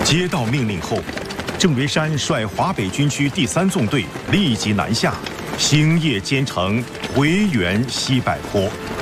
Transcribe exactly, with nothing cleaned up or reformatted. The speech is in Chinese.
接到命令后，郑维山率华北军区第三纵队立即南下，星夜兼程回援西柏坡。